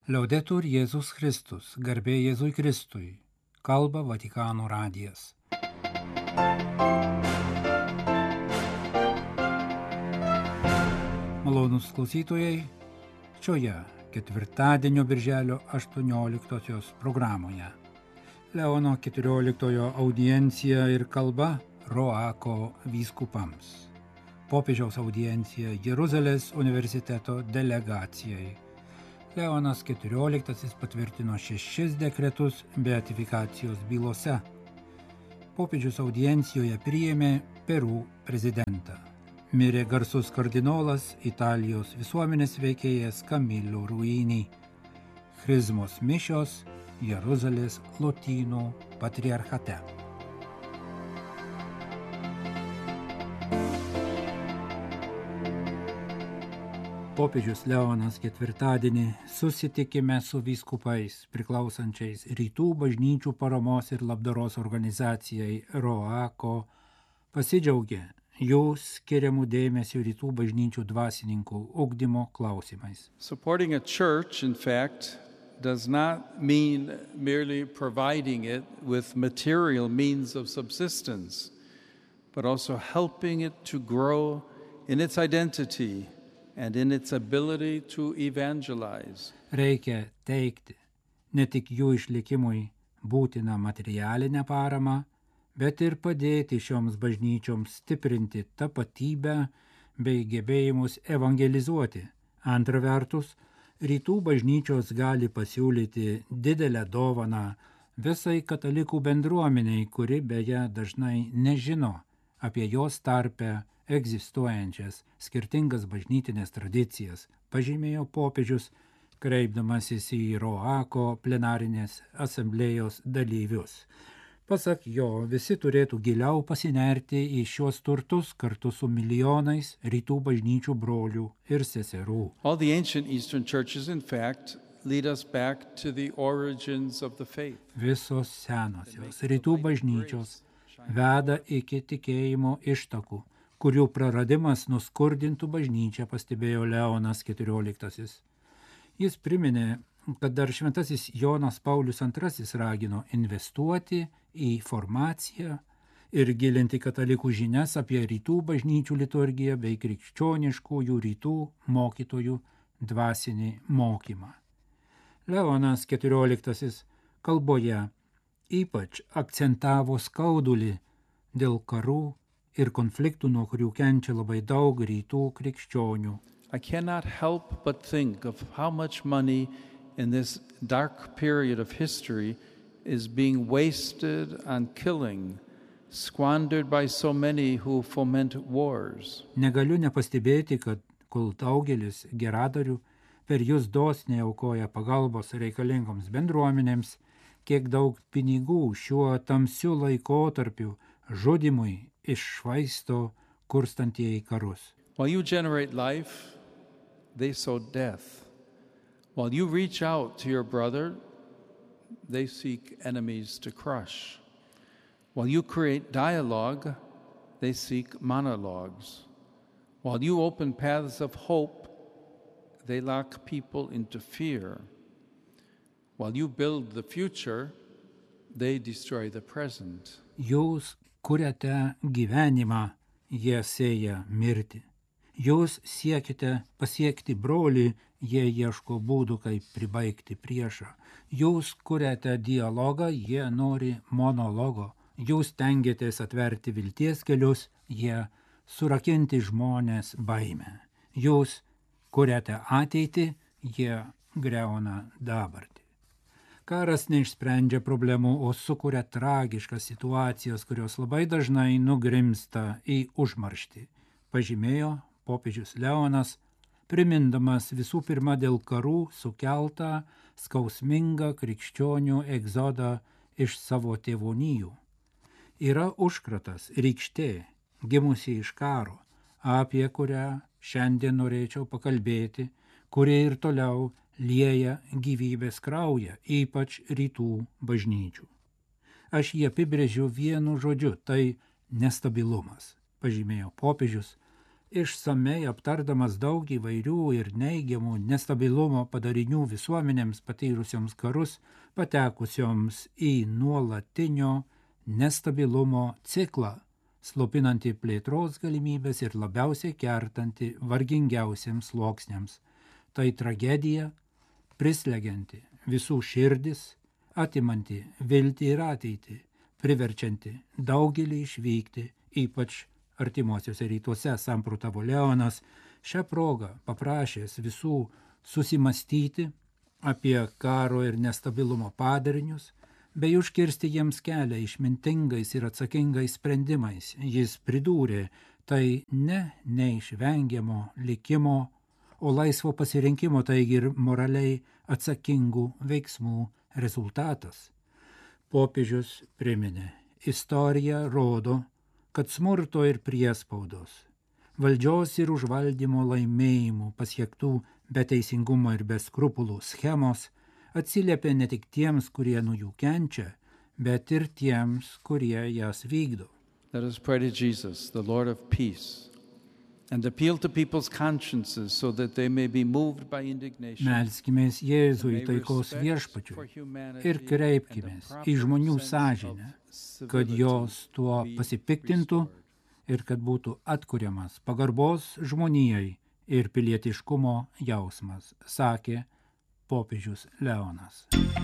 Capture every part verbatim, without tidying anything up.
Liaudetur Jėzus Kristus, garbė Jėzui Kristui, kalba Vatikano radijas. Malonūs klausytojai, šioje ketvirtadienio birželio aštuonioliktosios programoje Leono keturioliktojo audiencija ir kalba Roako vyskupams. Popiežiaus audiencija Jeruzalės universiteto delegacijai. Leonas keturioliktasis patvirtino šešis dekretus beatifikacijos bylose. Popiežius audiencijoje priėmė Peru prezidentą. Mirė garsus kardinolas Italijos visuomenės veikėjas Camillo Ruini. Chrizmos mišios Jeruzalės Lotynų patriarchate. Popiežius Leonas ketvirtadienį susitikime su vyskupais priklausančiais Rytų bažnyčių paramos ir labdaros organizacijai Roako pasidžiaugė jų skiriamų dėmesių Rytų bažnyčių dvasininkų ugdymo klausimais. Supporting a church, in fact, does not mean merely providing it with material means of subsistence, but also helping it to grow in its identity and in its ability to evangelize. Reikia teikti ne tik jų išlikimui būtiną materialinę paramą, bet ir padėti šioms bažnyčioms stiprinti tapatybę bei gebėjimus evangelizuoti. Antra vertus, Rytų bažnyčios gali pasiūlyti didelę dovaną visai katalikų bendruomeniai, kuri beje dažnai nežino apie jos tarpe egzistuojančias skirtingas bažnytinės tradicijas, pažymėjo popiežius, kreipdamasis į Roako plenarinės asamblėjos dalyvius. Pasak jo, visi turėtų giliau pasinerti į šios turtus kartu su milijonais Rytų bažnyčių brolių ir seserų. All the ancient Eastern churches, in fact, lead us back to the origins of the faith. Visos senosios Rytų bažnyčios veda iki tikėjimo ištakų, kurių praradimas nuskurdintų bažnyčią, pastebėjo Leonas keturioliktasis. Jis priminė, kad dar šventasis Jonas Paulius antrasis ragino investuoti į formaciją ir gilinti katalikų žinias apie Rytų bažnyčių liturgiją bei krikščioniškųjų Rytų mokytojų dvasinį mokymą. Leonas keturioliktasis kalboje ypač akcentavo skaudulį dėl karų ir konfliktų, nuo kurių kenčia labai daug Rytų krikščionių. I cannot help but think of how much money in this dark period of history is being wasted on killing, squandered by so many who foment wars. Negaliu nepastebėti, kad kol daugelis geradarių per jūs dosniai aukoja pagalbos reikalingoms bendruomenėms, kiek daug pinigų šiuo tamsiu laikotarpiu žudimui iššvaisto kurstantieji karus. While you generate life, they sow death. While you reach out to your brother, they seek enemies to crush. While you create dialogue, they seek monologues. While you open paths of hope, they lock people into fear. While you build the future, they destroy the present. Jūs kuriate gyvenimą, jie sėja mirtį. Jūs siekite pasiekti brolį, jie ieško būdų, kaip pribaigti priešą. Jūs kuriate dialogą, jie nori monologo. Jūs tengiatės atverti vilties kelius, jie surakinti žmonės baimę. Jūs kuriate ateitį, jie griauna dabartį. Karas neišsprendžia problemų, o sukuria tragiškas situacijas, kurios labai dažnai nugrimsta į užmarštį, pažymėjo popiežius Leonas, primindamas visų pirma dėl karų sukeltą skausmingą krikščionių egzodą iš savo tėvonijų. Yra užkratas, rykštė, gimusi iš karo, apie kurią šiandien norėčiau pakalbėti, kurie ir toliau lieja gyvybės kraują, ypač Rytų bažnyčių. Aš jį apibrėžiu vienu žodžiu, tai nestabilumas, pažymėjo popiežius, išsamei aptardamas daug įvairių ir neigiamų nestabilumo padarinių visuomenėms patyrusioms karus, patekusioms į nuolatinio nestabilumo ciklą, slopinantį plėtros galimybės ir labiausiai kertantį vargingiausiems sluoksniams. Tai tragedija, prislegianti visų širdis, atimanti viltį ir ateitį, priverčianti daugelį išvykti, ypač artimuosiuose rytuose, samprotavo Leonas, šią progą paprašęs visų susimastyti apie karo ir nestabilumo padarinius, bei užkirsti jiems kelią išmintingais ir atsakingais sprendimais. Jis pridūrė, tai ne neišvengiamo likimo, o laisvo pasirinkimo, taigi ir moraliai atsakingų veiksmų rezultatas. Popiežius priminė, istorija rodo, kad smurto ir priespaudos, valdžios ir užvaldymo laimėjimų pasiektų be teisingumo ir be skrupulų schemos atsiliepia ne tik tiems, kurie nuo jų kenčia, bet ir tiems, kurie jas vykdo. Let us pray to Jesus, the Lord of peace, and appeal to people's consciences so that they may be moved by indignation. Melskimės Jėzui taikos viešpačiui ir kreipkimės į žmonių sąžinę, kad jos tuo pasipiktintų ir kad būtų atkuriamas pagarbos žmonijai ir pilietiškumo jausmas, sakė popiežius Leonas.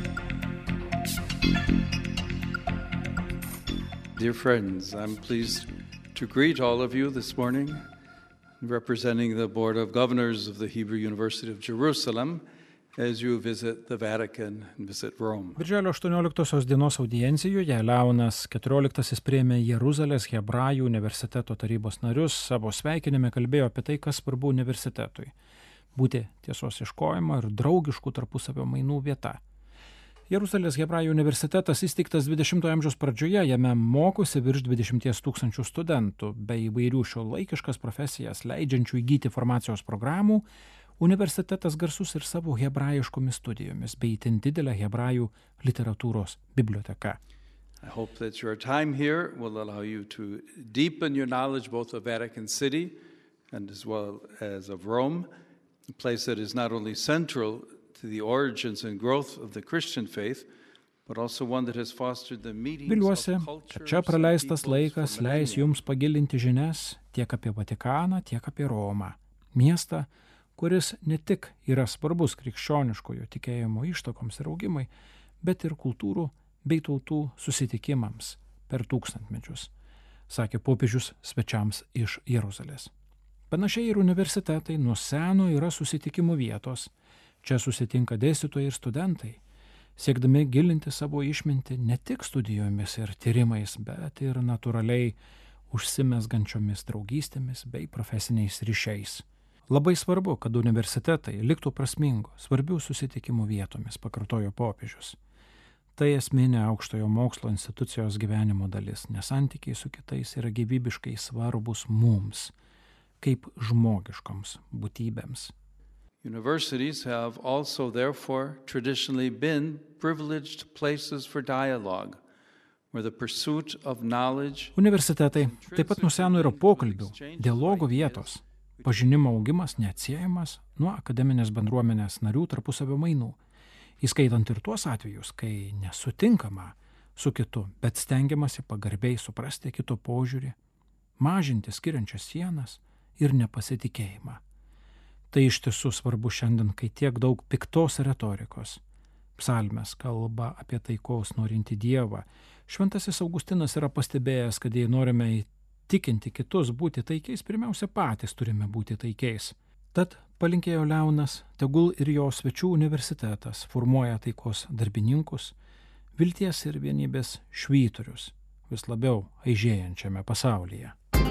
Dear friends, I'm pleased to greet all of you this morning, representing the Board of Governors of the Hebrew University of Jerusalem, as you visit the Vatican and visit Rome. Birželio aštuonioliktosios dienos audiencijoje Leonas keturioliktasis priėmė Jeruzalės Hebrajų universiteto tarybos narius, savo sveikinime kalbėjo apie tai, kas svarbu universitetui – būti tiesos ieškojimo ir draugiškų tarpusavio mainų vieta. Jeruzalės Hebrajų universitetas įsteigtas dvidešimtojo amžiaus pradžioje, jame mokosi virš dvidešimties tūkstančių studentų, bei įvairių šiuolaikiškas profesijas leidžiančių įgyti formacijos programų. Universitetas garsus ir savo hebrajiškomis studijomis, bei itin didelę hebrajų literatūros biblioteka. I hope that your time here will allow you to deepen your knowledge both of Vatican City and as well as of Rome, a place that is not only central to the origins and growth of the Christian faith, but also one that has fostered the meetings Viliuosi, of kad cultures čia praleistas and peoples laikas for leis millennia. jums pagilinti žinias tiek apie Vatikaną, tiek apie Romą, miestą, kuris ne tik yra svarbus krikščioniškojo tikėjimo ištakoms ir augimai, bet ir kultūrų bei tautų susitikimams per tūkstantmečius, sakė popiežius svečiams iš Jeruzalės. Panašiai ir universitetai nuo seno yra susitikimų vietos. Čia susitinka dėstytojai ir studentai, siekdami gilinti savo išmintį ne tik studijomis ir tyrimais, bet ir natūraliai užsimezgančiomis draugystėmis bei profesiniais ryšiais. Labai svarbu, kad universitetai liktų prasmingo, svarbių susitikimų vietomis, pakartojo popiežius. Tai esminė aukštojo mokslo institucijos gyvenimo dalis, nes santykiai su kitais yra gyvybiškai svarbus mums, kaip žmogiškoms būtybėms. Universities have also, therefore, traditionally been privileged places for dialogue, where the pursuit of knowledge. Universitetai taip pat nuo seno yra pokalbių, dialogo vietos. Pažinimo augimas neatsiejamas nuo akademinės bendruomenės narių tarpusavio mainų, įskaitant ir tuos atvejus, kai nesutinkama su kitu, bet stengiamasi pagarbiai suprasti kito požiūrį, mažinti skiriančias sienas ir nepasitikėjimą. Tai iš tiesų svarbu šiandien, kai tiek daug piktos retorikos. Psalmės kalba apie taikos norintį Dievą. Šventasis Augustinas yra pastebėjęs, kad jei norime įtikinti kitus būti taikiais, pirmiausia patys turime būti taikiais. Tad, palinkėjo Leonas, tegul ir jo svečių universitetas formuoja taikos darbininkus, vilties ir vienybės švyturius vis labiau aižėjančiame pasaulyje.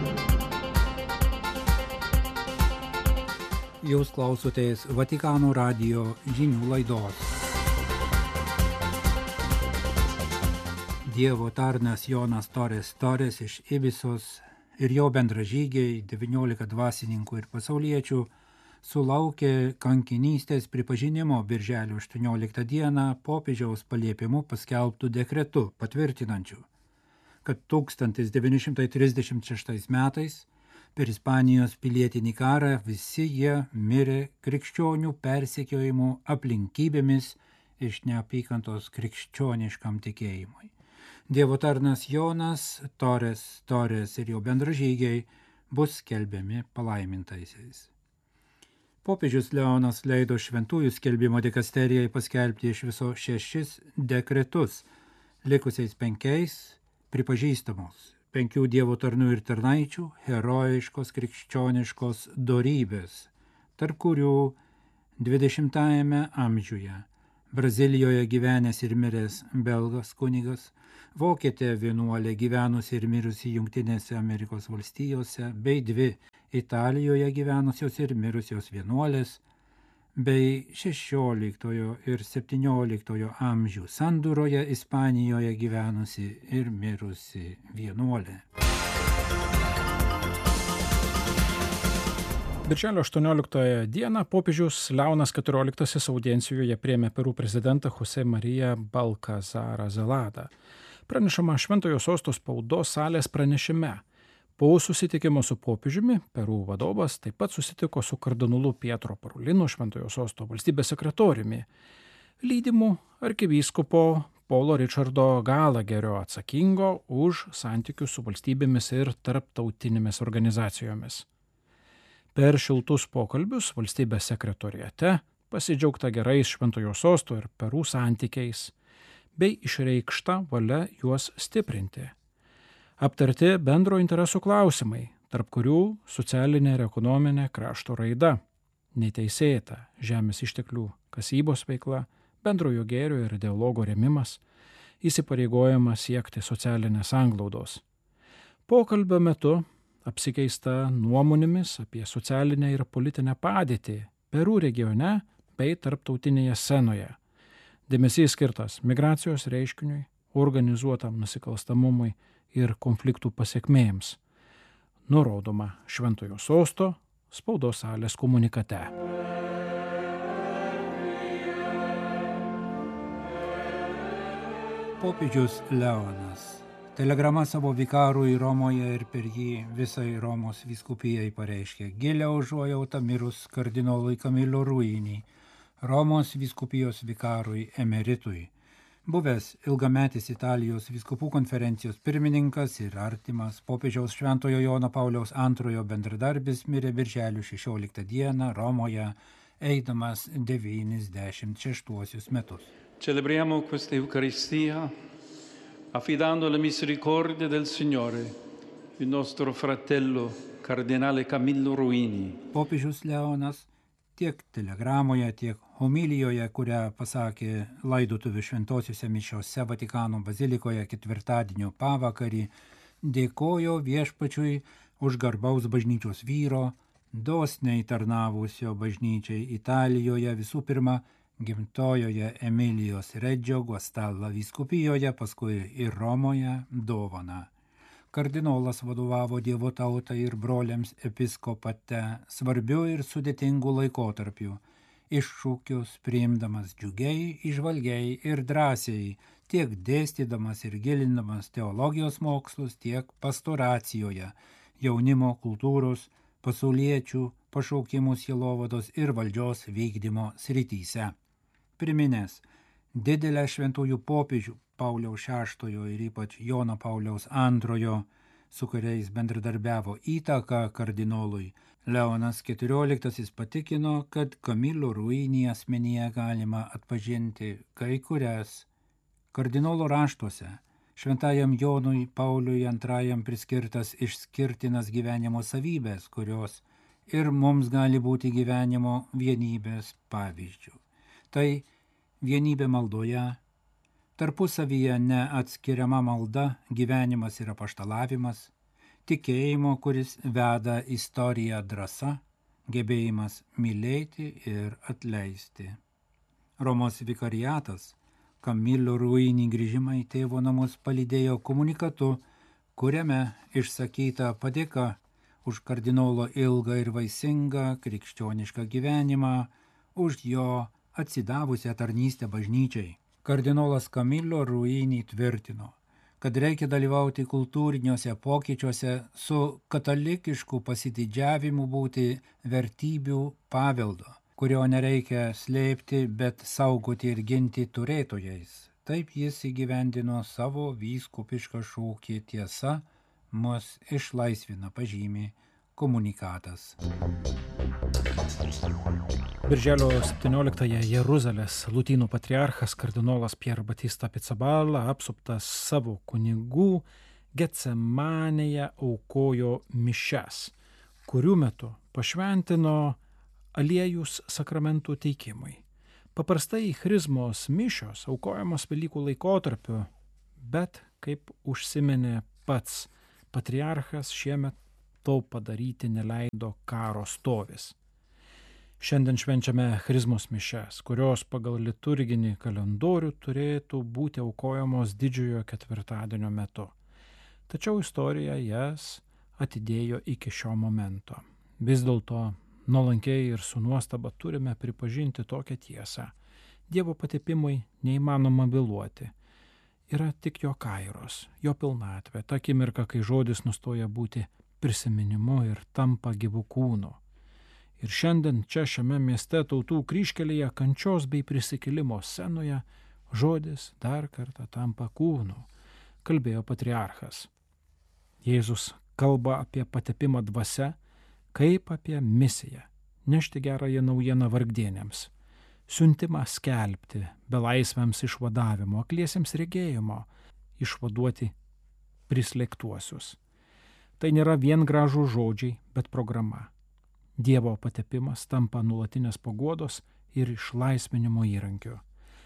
Jūs klausotės Vatikano radijo žinių laidos. Dievo tarnas Jonas Torres Torres iš Ibisos ir jo bendražygiai, devyniolika dvasininkų ir pasauliečių, sulaukė kankinystės pripažinimo birželio aštuonioliktą dieną popiežiaus paliepimu paskelbtų dekretu patvirtinančių, kad tūkstantis devyni šimtai trisdešimt šeštais metais Per Ispanijos pilietinį karą visi jie mirė krikščionių persekiojimų aplinkybėmis iš neapykantos krikščioniškam tikėjimui. Dievo tarnas Jonas, Torres, Torres ir jo bendražygiai bus skelbiami palaimintaisiais. Popiežius Leonas leido šventųjų skelbimo dikasterijai paskelbti iš viso šešis dekretus, likusiais penkiais pripažįstamos penkių dievo tarnų ir tarnaičių herojiškos krikščioniškos dorybės, tarp kurių dvidešimtajame amžiuje Brazilijoje gyvenęs ir miręs belgas kunigas, vokietė vienuolė gyvenusi ir mirusi Jungtinėse Amerikos valstijose, bei dvi Italijoje gyvenusios ir mirusios vienuolės, bei šešioliktojo ir septynioliktojo amžių sandūroje Ispanijoje gyvenusi ir mirusi vienuolė. Birželio aštuonioliktąją dieną popiežius Leonas keturioliktasis audiencijoje priėmė Peru prezidentą Jose Mariją Balcazarą Zeladą. Pranešama Šventojo sosto spaudos salės pranešime. Po susitikimo su popiežiumi Peru vadovas taip pat susitiko su kardinolu Pietro Parolino, Šventojo sosto valstybės sekretoriumi, lydimu arkivyskupo Paulo Richardo Gallagherio atsakingo už santykius su valstybėmis ir tarptautinėmis organizacijomis. Per šiltus pokalbius valstybės sekretoriate pasidžiaugta gerais Šventojo sosto ir Peru santykiais, bei išreikšta valia juos stiprinti. Aptarti bendro interesų klausimai, tarp kurių socialinė ir ekonominė krašto raida, neteisėta žemės išteklių kasybos veikla, bendrojo gėrio ir dialogo rėmimas, įsipareigojimas siekti socialinės sanglaudos. Pokalbio metu apsikeista nuomonėmis apie socialinę ir politinę padėtį Peru regione bei tarptautinėje scenoje. Dėmesys skirtas migracijos reiškiniui, organizuotam nusikalstamumui ir konfliktų pasekmėms. Nurodoma Šventojo sosto spaudos salės komunikate. Popiežius Leonas telegrama savo vikarui Romoje ir per jį visai Romos vyskupijai pareiškė gilią užuojautą mirus kardinolui Camillo Ruini, Romos vyskupijos vikarui emeritui. Buvęs ilgametis Italijos vyskupų konferencijos pirmininkas ir artimas popiežiaus Šventojo Jono Pauliaus antrojo bendradarbis mirė birželio šešioliktą dieną Romoje, eidamas devyniasdešimt šeštuosius metus. Celebriamo questa Eucaristia affidando alla misericordia del Signore il nostro fratello cardinale Camillo Ruini. Popiežius Leonas tiek telegramoje, tiek homilijoje, kurią pasakė laidotuvių šventosiuose mišiose Vatikano bazilikoje ketvirtadienio pavakarį, dėkojo viešpačiui už garbaus bažnyčios vyro, dosniai tarnavusio bažnyčiai Italijoje, visų pirma gimtojoje Emilijos Redžio Guastalla vyskupijoje, paskui ir Romoje dovaną. Kardinolas vadovavo Dievo tautai ir broliams episkopate svarbiu ir sudėtingu laikotarpiu, iššūkius priimdamas džiugiai, įžvalgiai ir drąsiai, tiek dėstydamas ir gilindamas teologijos mokslus, tiek pastoracijoje, jaunimo, kultūros, pasauliečių, pašaukimų sielovados ir valdžios vykdymo srityse. Priminęs didelę šventųjų popiežių Pauliaus šeštojo ir ypač Jono Pauliaus antrojo, su kuriais bendradarbiavo įtaką kardinolui, Leonas keturioliktasis patikino, kad Camillo Ruini asmenyje galima atpažinti kai kurias kardinolo raštuose šventajam Jonui Pauliui antrajam priskirtas išskirtinas gyvenimo savybės, kurios ir mums gali būti gyvenimo vienybės pavyzdžių. Tai vienybė maldoje, tarpusavyje neatskiriama malda, gyvenimas ir apaštalavimas, tikėjimo, kuris veda istoriją drąsa, gebėjimas mylėti ir atleisti. Romos vikariatas Camillo Ruini grįžimą į tėvo namus palydėjo komunikatu, kuriame išsakyta padėka už kardinolo ilgą ir vaisingą krikščionišką gyvenimą, už jo atsidavusią tarnystę bažnyčiai. Kardinolas Camillo Ruini tvirtino, kad reikia dalyvauti kultūriniuose pokyčiuose, su katalikišku pasididžiavimu būti vertybių paveldo, kurio nereikia slėpti, bet saugoti ir ginti turėtojais. Taip jis įgyvendino savo vyskupišką šūkį tiesa mus išlaisvina, pažymi komunikatas. Birželio septynioliktąją Jeruzalės lotynų patriarchas kardinolas Pier Batista Pizzaballa, apsuptas savo kunigų, Getsemanėje aukojo mišias, kurių metu pašventino aliejus sakramentų teikimui. Paprastai chrizmos mišios aukojamos Velykų laikotarpiu, bet, kaip užsiminė pats patriarchas, šiemet to padaryti neleido karo stovis. Šiandien švenčiame chrizmos mišias, kurios pagal liturginį kalendorių turėtų būti aukojamos didžiojo ketvirtadienio metu. Tačiau istorija jas atidėjo iki šio momento. Vis dėlto nuolankiai ir su nuostaba turime pripažinti tokią tiesą. Dievo patepimui neįmanoma vėluoti. Yra tik jo kairos, jo pilnatvė, ta akimirka, kai žodis nustoja būti prisiminimu ir tampa gyvų kūnu. Ir šiandien čia šiame mieste Tautų kryžkelėje kančios bei prisikėlimo scenoje žodis dar kartą tampa kūnu, kalbėjo patriarchas. Jėzus kalba apie patepimą dvasia, kaip apie misiją, nešti gerąją naujieną vargdienėms, siuntimą skelbti belaisviams išvadavimo, akliesiems regėjimo, išvaduoti prislėgtuosius. Tai nėra vien gražų žodžiai, bet programa. Dievo patepimas tampa nuolatinės paguodos ir išlaisvinimo įrankiu.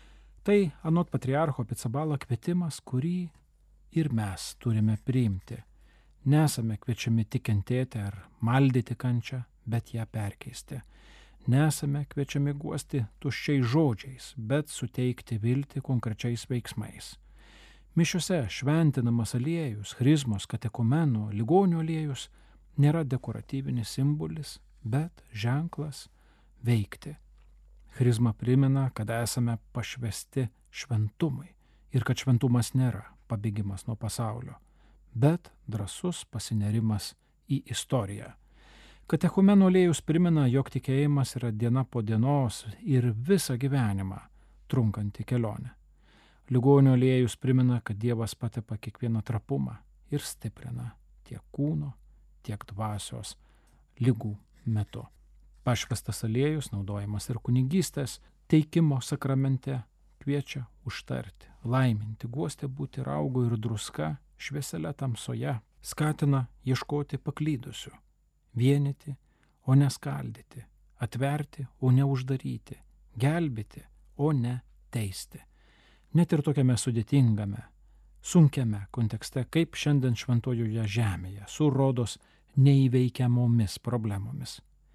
Tai anot patriarcho Pizzaballa kvietimas, kurį ir mes turime priimti. Nesame kviečiami tik kentėti ar maldyti kančią, bet ją perkeisti. Nesame kviečiami guosti tuščiais žodžiais, bet suteikti viltį konkrečiais veiksmais. Mišiose šventinamas aliejus, chrizmos, katekumenų, ligonių aliejus nėra dekoratyvinis simbolis, bet ženklas veikti. Chrizma primena, kad esame pašvesti šventumui ir kad šventumas nėra pabėgimas nuo pasaulio, bet drąsus pasinerimas į istoriją. Katechumeno aliejus primena, jog tikėjimas yra diena po dienos ir visą gyvenimą trunkanti kelionė. Ligonio aliejus primena, kad Dievas patepa kiekvieną trapumą ir stiprina tiek kūno, tiek dvasios ligų metu. Pašvestas aliejus, naudojamas ir kunigystės teikimo sakramente, kviečia užtarti, laiminti, guosti būti raugu ir druska, švieselė tamsoje, skatina ieškoti paklydusių, vienyti, o ne skaldyti, atverti, o ne uždaryti, gelbėti, o ne teisti. Net ir tokiame sudėtingame, sunkiame kontekste, kaip šiandien šventojoje žemėje, su rodos neįveikiamomis problemomis.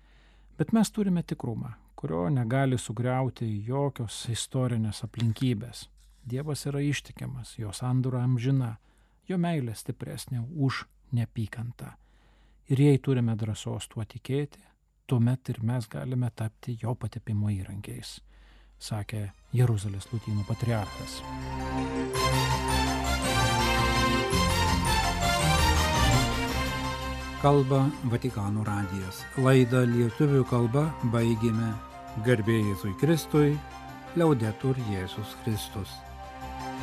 Bet mes turime tikrumą, kurio negali sugriauti jokios istorinės aplinkybės. Dievas yra ištikimas, jo sandora amžina, jo meilė stipresnė už neapykantą. Ir jei turime drąsos tuo tikėti, tuomet ir mes galime tapti jo patepimo įrankiais, sakė Jeruzalės lotynų patriarchas. Kalba Vatikano radijas. Laidą lietuvių kalba baigėme. Garbė Jėzui Kristui, Liaudetur Jėzus Kristus.